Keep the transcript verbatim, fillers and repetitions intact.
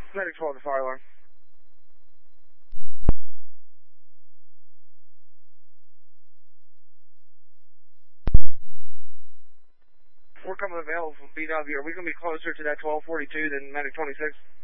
Medic twelve to fire alarm. We're coming available from B W. Are we going to be closer to that twelve forty-two than Medic twenty-six?